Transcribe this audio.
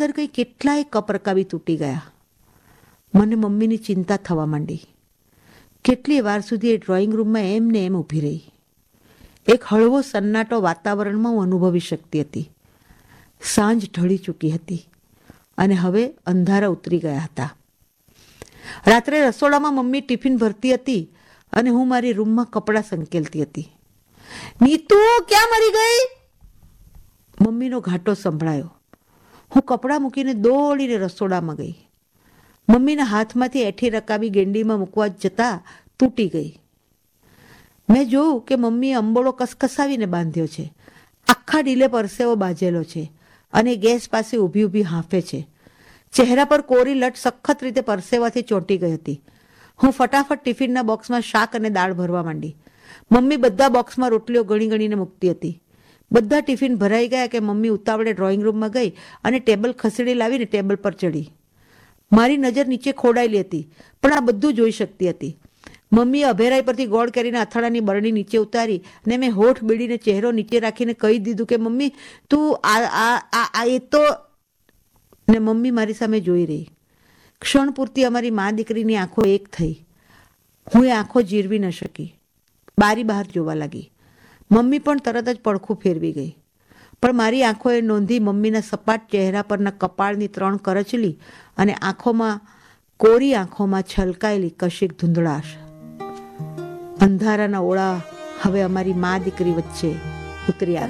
અંદર કંઈ કેટલાય કપ રકાબી તૂટી ગયા. મને મમ્મીની ચિંતા થવા માંડી. કેટલી વાર સુધી એ ડ્રોઈંગ રૂમમાં એમ ને એમ ઊભી રહી. એક હળવો સન્નાટો વાતાવરણમાં હું અનુભવી શકતી હતી. સાંજ ઢળી ચૂકી હતી અને હવે અંધારા ઉતરી ગયા હતા. રાત્રે રસોડામાં મમ્મી ટિફિન ભરતી હતી અને હું મારી રૂમમાં કપડાં સંકેલતી હતી. નીતુ ક્યાં મરી ગઈ? મમ્મીનો ઘાટો સંભળાયો. હું કપડાં મૂકીને દોડીને રસોડામાં ગઈ. મમ્મીના હાથમાંથી એઠી રકાબી ગેંડીમાં મૂકવા જતાં તૂટી ગઈ. મેં જોયું કે મમ્મીએ અંબોળો કસકસાવીને બાંધ્યો છે. આખા ઢીલે પરસેવો બાજેલો છે અને ગેસ પાસે ઊભી ઊભી હાંફે છે. ચહેરા પર કોરી લટ સખત રીતે પરસેવાથી ચોંટી ગઈ હતી. હું ફટાફટ ટિફિનના બોક્સમાં શાક અને દાળ ભરવા માંડી. મમ્મી બધા બોક્સમાં રોટલીઓ ગણી ગણીને મૂકતી હતી. બધા ટિફિન ભરાઈ ગયા કે મમ્મી ઉતાવળે ડ્રોઈંગ રૂમમાં ગઈ અને ટેબલ ખસેડી લાવીને ટેબલ પર ચડી. મારી નજર નીચે ખોડાયેલી હતી પણ આ બધું જોઈ શકતી હતી. મમ્મીએ અભેરાઈ પરથી ગોળ કરીને અથાણાની બરણી નીચે ઉતારી અને મેં હોઠ બીડીને ચહેરો નીચે રાખીને કહી દીધું કે મમ્મી તું એ તો. ને મમ્મી મારી સામે જોઈ રહી. ક્ષણ પૂરતી અમારી મા દીકરીની આંખો એક થઈ. હું એ આંખો જીરવી ન શકી. બારી બહાર જોવા લાગી. મમ્મી પણ તરત જ પડખું ફેરવી ગઈ. પણ મારી આંખોએ નોંધી મમ્મીના સપાટ ચહેરા પરના કપાળની 3 કરચલી અને આંખોમાં કોરી આંખોમાં છલકાયેલી કશીક ધૂંધળાશ. અંધારાના ઓળા હવે અમારી મા દીકરી વચ્ચે ઉતરી આવ્યા.